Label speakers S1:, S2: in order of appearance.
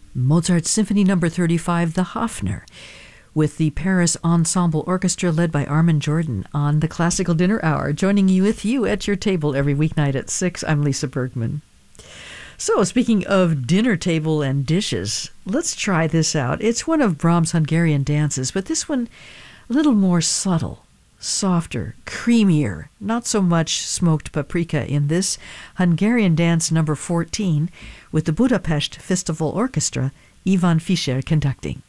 S1: Mozart's Symphony No. 35, the Hofner, with the Paris Ensemble Orchestra led by Armin Jordan on the Classical Dinner Hour, joining you with you at your table every weeknight at 6. I'm Lisa Bergman. So, speaking of dinner table and dishes, let's try this out. It's one of Brahms' Hungarian dances, but this one a little more subtle, softer, creamier, not so much smoked paprika in this Hungarian dance number 14 with the Budapest Festival Orchestra, Ivan Fischer conducting.